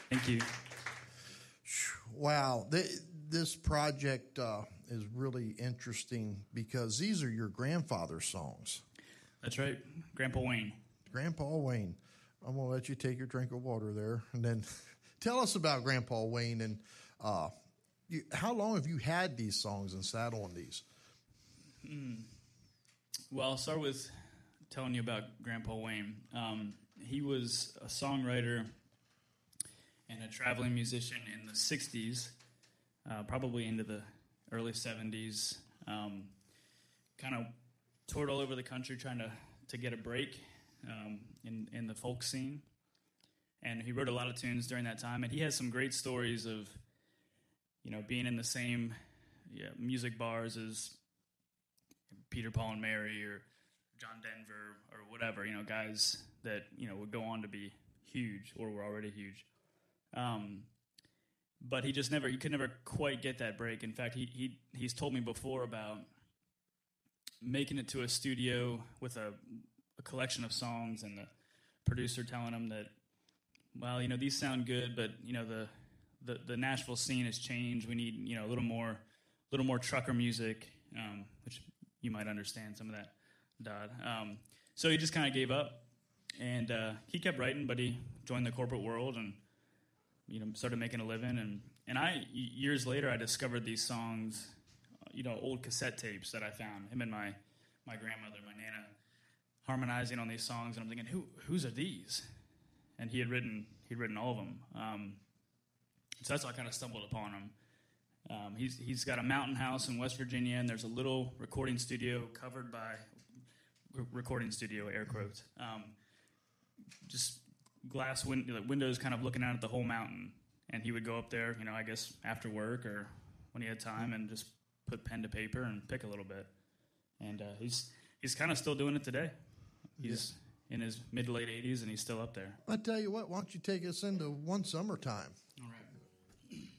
Thank you. Wow, this project is really interesting because these are your grandfather's songs. That's right, Grandpa Wayne. Grandpa Wayne. I'm going to let you take your drink of water there. And then tell us about Grandpa Wayne and how long have you had these songs and sat on these? Well, I'll start with telling you about Grandpa Wayne. He was a songwriter and a traveling musician in the 60s, probably into the early 70s. Kind of toured all over the country trying to get a break in the folk scene. And he wrote a lot of tunes during that time. And he has some great stories of, being in the same music bars as Peter, Paul, and Mary or John Denver or whatever, guys that, would go on to be huge or were already huge. But he could never quite get that break. In fact, he's told me before about making it to a studio with a collection of songs and the producer telling him that, well, these sound good, but, the Nashville scene has changed. We need, a little more trucker music, which you might understand some of that, Dodd. So he just kind of gave up, and he kept writing, but he joined the corporate world and, started making a living. And years later, I discovered these songs, old cassette tapes that I found. Him and my grandmother, my Nana, harmonizing on these songs, and I'm thinking, whose are these? And he'd written all of them. So that's how I kind of stumbled upon him. He's got a mountain house in West Virginia, and there's a little recording studio covered by recording studio, air quotes. Just glass windows kind of looking out at the whole mountain. And he would go up there, I guess after work or when he had time, and just put pen to paper and pick a little bit. And he's kind of still doing it today. He's in his mid to late 80s, and he's still up there. I tell you what, why don't you take us into One Summertime?